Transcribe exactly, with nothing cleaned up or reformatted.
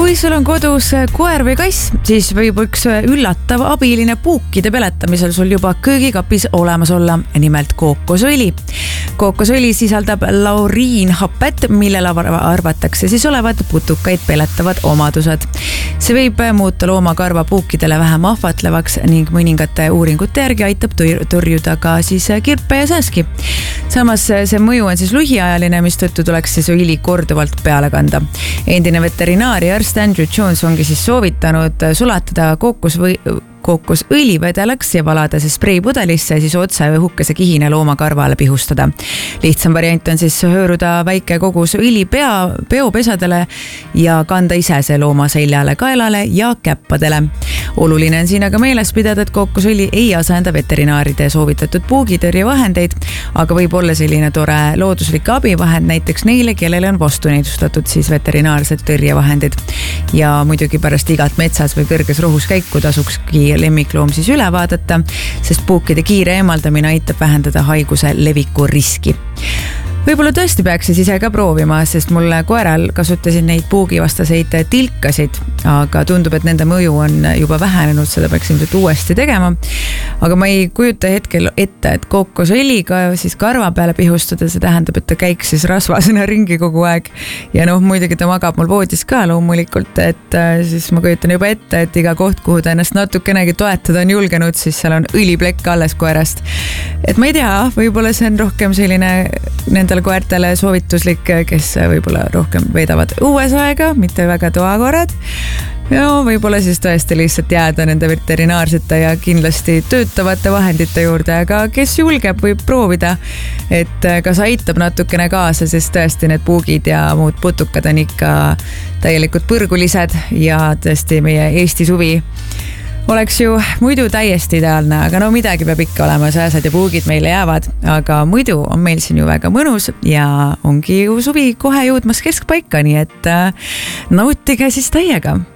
Kui sul on kodus koer või kass, siis võib üks üllatav abiline puukide peletamisel sul juba köögikapis olemas olla, nimelt kookosõli. Kookosõli sisaldab lauriinhapet, millel arvatakse siis olevat putukaid peletavad omadused. See võib muuta loomakarva puukidele vähem ahvatlevaks ning mõningate uuringute järgi aitab tõrjuda ka siis kirpe ja sääski. Samas see mõju on siis lühiajaline, mis tõttu tuleks siis õli korduvalt peale kanda. Endine veterinaari arst Andrew Jones ongi siis soovitanud sulatada kookos või kookosõli vedelaks ja valada see spreipudelisse ja siis otse õhukese kihine loomakarvale pihustada. Lihtsam variant on siis hõõruda väike kogus õli pea, peopesadele ja kanda ise see looma seljale, kaelale ja käppadele. Oluline on siin aga meeles pidada, et kookosõli ei asenda veterinaaride soovitatud puugitõrjevahendeid, aga võib olla selline tore looduslik abivahend näiteks neile, kellele on vastunäidustatud siis veterinaarsed tõrjevahendid. Ja muidugi pärast igat metsas või kõrges rohus käiku tasukski lemmikloom siis üle vaadata, sest puukide kiire eemaldamine aitab vähendada haiguse leviku riski. Võib-olla tõesti peaks siis ise ka proovima, sest mulle koeral kasutasin neid puugivastaseid tilkasid, aga tundub, et nende mõju on juba vähenenud, seda peaks ilmselt uuesti tegema. Aga ma ei kujuta hetkel ette, et kookosõliga siis karva peale pihustada, see tähendab, et ta käiks siis rasvasena ringi kogu aeg. Ja noh, muidugi ta magab mul voodis ka loomulikult, et siis ma kujutan juba ette, et iga koht, kuhu ta ennast natukenegi toetada on julgenud, siis seal on õliplekk alles koerast. Et ma ei tea, võib-olla see on rohkem selline nende koertele soovituslik, kes võib-olla rohkem veedavad õues aega, mitte väga toakorrad. Ja võib-olla siis tõesti lihtsalt jääda nende veterinaarsete ja kindlasti töötavate vahendite juurde, aga kes julgeb, võib proovida, et kas aitab natukene kaasa, sest tõesti need puugid ja muud putukad on ikka täielikult põrgulised ja tõesti meie Eesti suvi oleks ju muidu täiesti ideaalne, aga no midagi peab ikka olema, sääsed ja puugid meile jäävad, aga muidu on meil siin ju väga mõnus ja ongi ju suvi kohe jõudmas keskpaika, nii et nautige siis täiega.